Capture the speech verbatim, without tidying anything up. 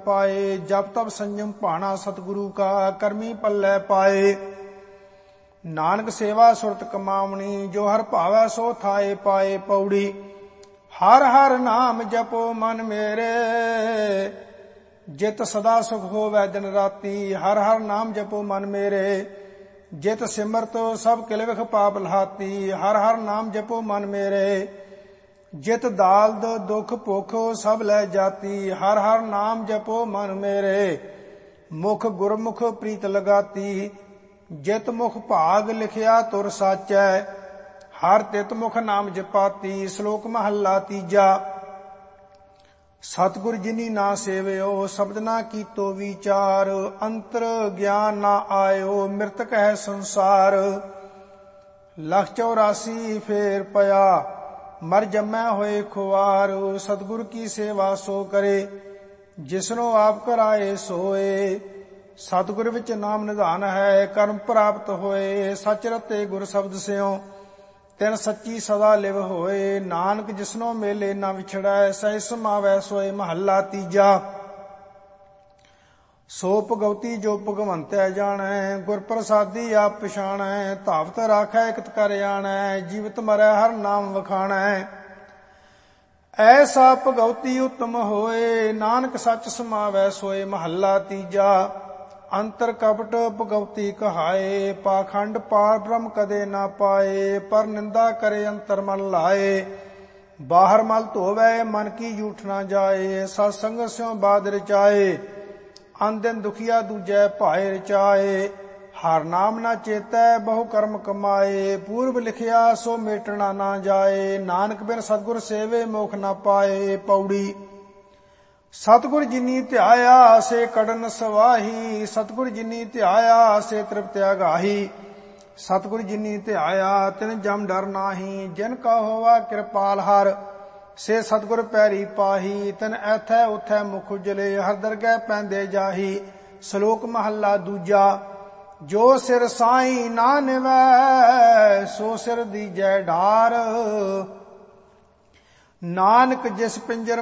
पाए। जप तप संयम भाना सतगुरु का करमी पल्लै पाए। नानक सेवा सुरत कमावनी जो हर भावै सो थाए पाए। पौड़ी हर हर नाम जपो मन मेरे जित सदा सुख होवै दिन राती। हर हर नाम जपो मन मेरे जित सिमरत सब किल विख पाप लहाती। हर हर नाम जपो मन मेरे जित दाल्द दुख भुख सब लै जाती। हर हर नाम जपो मन मेरे मुख गुरमुख प्रीत लगाती। जित मुख भाग लिखिया तुर साचै हर तित मुख नाम जपाती। श्लोक महला तीजा। सतगुर जिनी ना सेवयो शब्द ना कीतो विचार। अंतर ज्ञान ना आयो मृतक है संसार। लख चौरासी फेर पया मर जमै होए खुआर। सतगुर की सेवा सो करे जिसनो आप कराए सोए। सतगुर विच नाम निधान है कर्म प्राप्त होए। सच रते गुर शब्द स्यों तिन सच्ची सदा लिव होए। नानक जिसनो मेले ना विछड़ै सहि समावै सोए। महला तीजा। सो भगवती जो भगवंतै जाणै गुर प्रसादी आप पछाणै। धावत राखै इकत कर आणै जीवित मरै हर नाम वखाणै। ऐसा भगवती उत्तम होए नानक सच समावै सोए। महला तीजा। अंतर कपट भगवती कहाए पाखंड पार ब्रह्म कदे ना पाए। पर निंदा करे अंतर मन लाए बाहर मल धोवै मन की जूठ ना जाए। सत्संग स्यों बाद रचाए अन दिन दुखिया दूजै भाए रचाए। हर नाम ना चेतै बहु कर्म कमाए। पूर्व लिखिया सो मेटना ना जाए नानक बिन सतगुर सेवे मोख ना पाए। पौड़ी सतगुर जिनी ध्याया से कड़न सवाही। सतगुर जिनी ध्याया से तृप्त अगाही। सतगुर जिनी ध्याया तिन जम डर नाही। जिन का होवा कृपाल हर से सतगुर पैरी पाही। तिन ऐथै उथै मुख उजले हर दरगह पैंदे जाही। श्लोक महला दूजा। जो सिर साई ना निवै सो सिर दीजै ढार। नानक जिस पिंजर